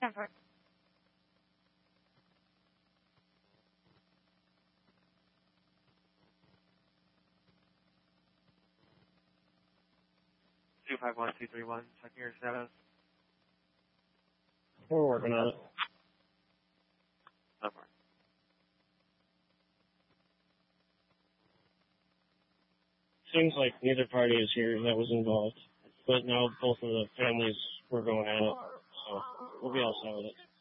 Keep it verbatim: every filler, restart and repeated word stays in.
Never. two five one two three one, checking your status. We're working on it. So far. Seems like neither party is here that was involved, but now both of the families were going at it, so we'll be all set with it.